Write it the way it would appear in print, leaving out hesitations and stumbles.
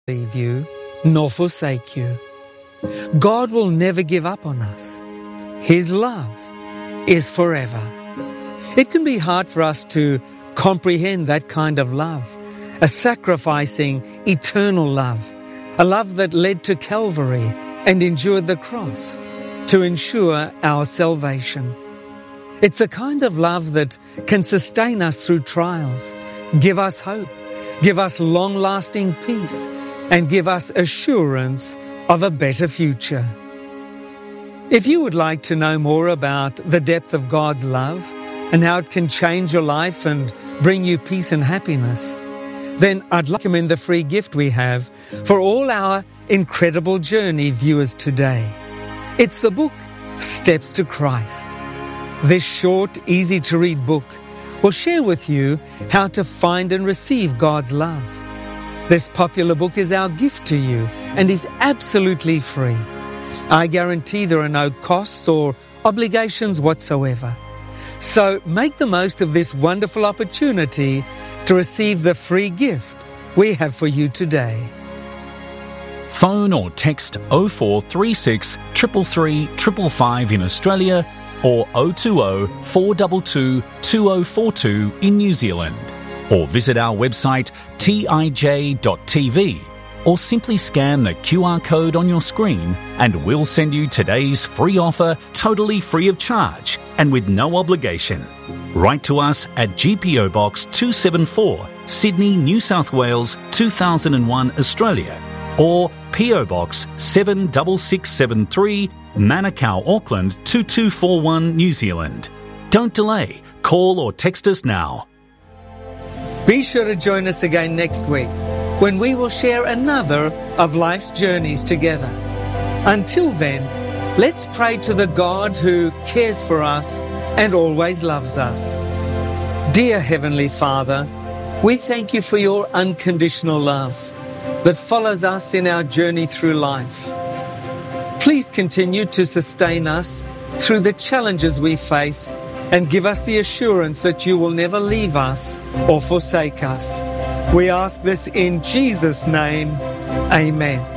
leave you nor forsake you. God will never give up on us. His love is forever. It can be hard for us to comprehend that kind of love, a sacrificing, eternal love, a love that led to Calvary and endured the cross to ensure our salvation. It's the kind of love that can sustain us through trials, give us hope, give us long-lasting peace, and give us assurance of a better future. If you would like to know more about the depth of God's love and how it can change your life and bring you peace and happiness, then I'd like to recommend the free gift we have for all our Incredible Journey viewers today. It's the book, Steps to Christ. This short, easy-to-read book will share with you how to find and receive God's love. This popular book is our gift to you and is absolutely free. I guarantee there are no costs or obligations whatsoever. So make the most of this wonderful opportunity to receive the free gift we have for you today. Phone or text 0436 333 555 in Australia or 020 422 2042 in New Zealand. Or visit our website tij.tv or simply scan the QR code on your screen and we'll send you today's free offer totally free of charge and with no obligation. Write to us at GPO Box 274, Sydney, New South Wales 2001, Australia, or PO Box 76673, Manukau, Auckland 2241, New Zealand. Don't delay. Call or text us now. Be sure to join us again next week when we will share another of life's journeys together. Until then, let's pray to the God who cares for us and always loves us. Dear Heavenly Father, we thank you for your unconditional love that follows us in our journey through life. Please continue to sustain us through the challenges we face and give us the assurance that you will never leave us or forsake us. We ask this in Jesus' name. Amen.